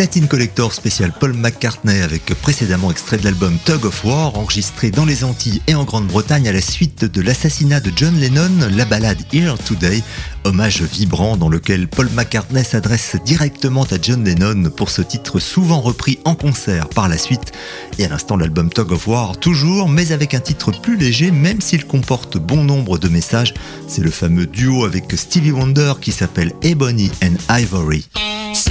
Platine Collector spécial Paul McCartney avec précédemment extrait de l'album Tug of War, enregistré dans les Antilles et en Grande-Bretagne à la suite de l'assassinat de John Lennon, la ballade Here Today, hommage vibrant dans lequel Paul McCartney s'adresse directement à John Lennon pour ce titre souvent repris en concert par la suite. Et à l'instant l'album Tug of War toujours, mais avec un titre plus léger même s'il comporte bon nombre de messages. C'est le fameux duo avec Stevie Wonder qui s'appelle Ebony and Ivory.